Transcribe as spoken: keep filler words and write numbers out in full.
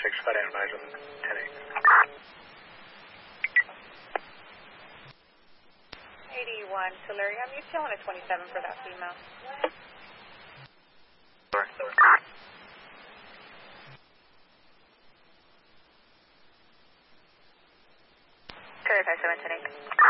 six, flight analyzer ten eight. eighty-one, Solarium, you still on a twenty-seven for that female. Sorry. Verify seven ten eight.